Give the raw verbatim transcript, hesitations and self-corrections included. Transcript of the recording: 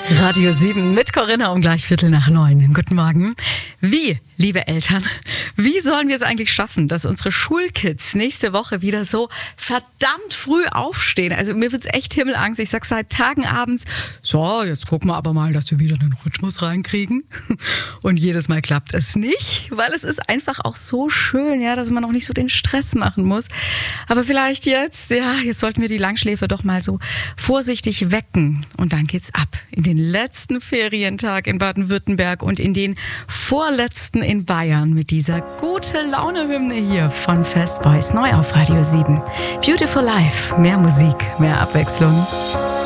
Radio sieben mit Corinna um gleich Viertel nach neun. Guten Morgen. Wie, liebe Eltern, wie sollen wir es eigentlich schaffen, dass unsere Schulkids nächste Woche wieder so verdammt früh aufstehen? Also mir wird's echt Himmelangst. Ich sag seit Tagen abends, so, jetzt gucken wir aber mal, dass wir wieder einen Rhythmus reinkriegen. Und jedes Mal klappt es nicht, weil es ist einfach auch so schön, ja, dass man auch nicht so den Stress machen muss. Aber vielleicht jetzt, ja, jetzt sollten wir die Langschläfer doch mal so vorsichtig wecken. Und dann geht's ab in den letzten Ferientag in Baden-Württemberg und in den vorletzten in Bayern mit dieser gute Laune-Hymne hier von Fast Boys, neu auf Radio sieben. Beautiful Life, mehr Musik, mehr Abwechslung.